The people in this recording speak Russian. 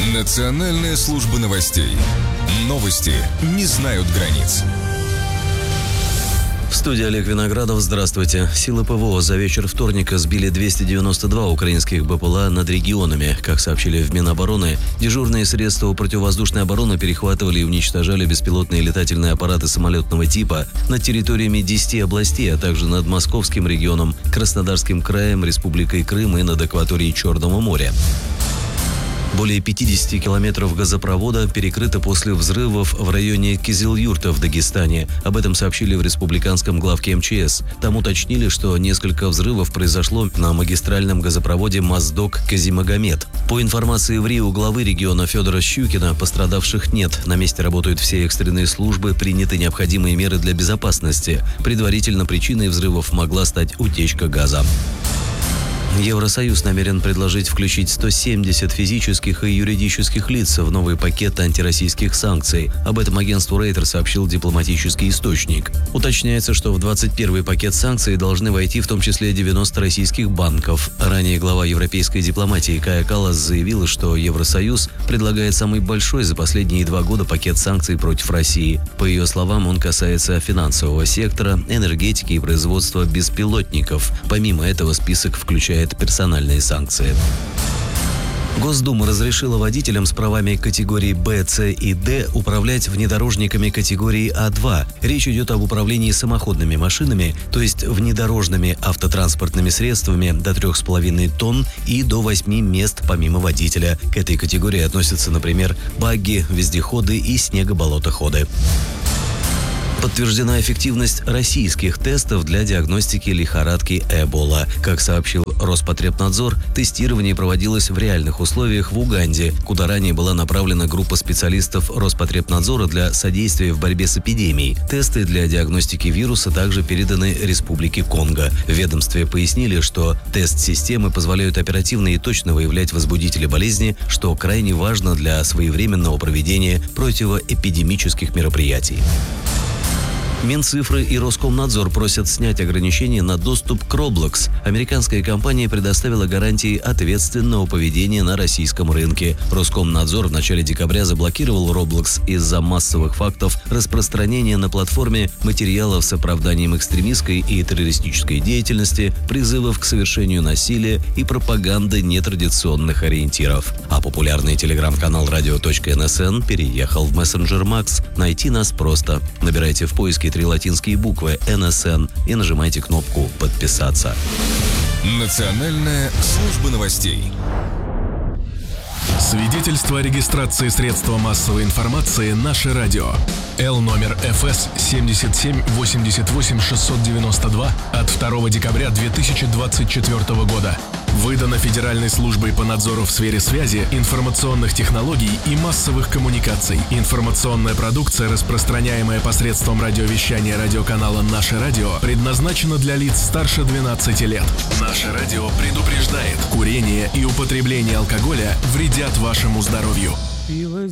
Национальная служба новостей. Новости не знают границ. В студии Олег Виноградов. Здравствуйте. Силы ПВО за вечер вторника сбили 292 украинских БПЛА над регионами. Как сообщили в Минобороны, дежурные средства противовоздушной обороны перехватывали и уничтожали беспилотные летательные аппараты самолетного типа над территориями 10 областей, а также над Московским регионом, Краснодарским краем, Республикой Крым и над акваторией Черного моря. Более 50 километров газопровода перекрыто после взрывов в районе Кизил-Юрта в Дагестане. Об этом сообщили в республиканском главке МЧС. Там уточнили, что несколько взрывов произошло на магистральном газопроводе Моздок-Казимагомед. По информации в РИО главы региона Федора Щукина, пострадавших нет. На месте работают все экстренные службы, приняты необходимые меры для безопасности. Предварительно причиной взрывов могла стать утечка газа. Евросоюз намерен предложить включить 170 физических и юридических лиц в новый пакет антироссийских санкций. Об этом агентству Рейтер сообщил дипломатический источник. Уточняется, что в 21-й пакет санкций должны войти в том числе 90 российских банков. Ранее глава европейской дипломатии Кая Каллас заявила, что Евросоюз предлагает самый большой за последние 2 года пакет санкций против России. По ее словам, он касается финансового сектора, энергетики и производства беспилотников. Помимо этого, список включает персональные санкции. Госдума разрешила водителям с правами категории Б, С и Д управлять внедорожниками категории А2. Речь идет об управлении самоходными машинами, то есть внедорожными автотранспортными средствами до 3,5 тонн и до 8 мест помимо водителя. К этой категории относятся, например, багги, вездеходы и снегоболотоходы. Подтверждена эффективность российских тестов для диагностики лихорадки Эбола. Как сообщил Роспотребнадзор, тестирование проводилось в реальных условиях в Уганде, куда ранее была направлена группа специалистов Роспотребнадзора для содействия в борьбе с эпидемией. Тесты для диагностики вируса также переданы Республике Конго. В ведомстве пояснили, что тест-системы позволяют оперативно и точно выявлять возбудители болезни, что крайне важно для своевременного проведения противоэпидемических мероприятий. Минцифры и Роскомнадзор просят снять ограничения на доступ к Roblox. Американская компания предоставила гарантии ответственного поведения на российском рынке. Роскомнадзор в начале декабря заблокировал Roblox из-за массовых фактов распространения на платформе материалов с оправданием экстремистской и террористической деятельности, призывов к совершению насилия и пропаганды нетрадиционных ориентиров. А популярный телеграм-канал radio.nsn переехал в мессенджер Max. Найти нас просто. Набирайте в поиске 3 латинские буквы НСН и нажимайте кнопку «Подписаться». Национальная служба новостей. Свидетельство о регистрации средства массовой информации «Наше радио». Л номер ФС 7788692 от 2 декабря 2024 года. Выдано Федеральной службой по надзору в сфере связи, информационных технологий и массовых коммуникаций. Информационная продукция, распространяемая посредством радиовещания радиоканала «Наше радио», предназначена для лиц старше 12 лет. «Наше радио» предупреждает: курение и употребление алкоголя вредят вашему здоровью.